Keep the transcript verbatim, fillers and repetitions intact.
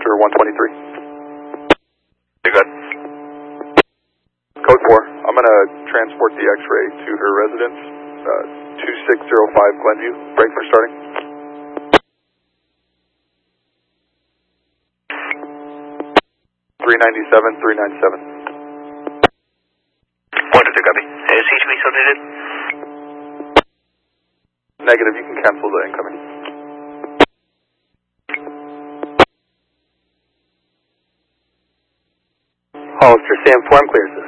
Center one twenty-three. You good? Code four, I'm going to transport the X-ray to her residence, uh, two six zero five Glenview. Break for starting. three ninety-seven, three ninety-seven. One to two, copy. Is he to be submitted? Negative, you can cancel the incoming. Hollister, Sam four, I'm clear, sir.